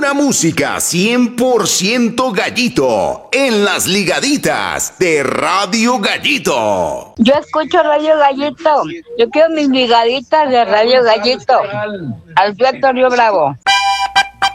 Pura música 100% Gallito en las ligaditas de Radio Gallito. Yo escucho Radio Gallito. Yo quiero mis ligaditas de Radio Gallito. Alfredo Río Bravo.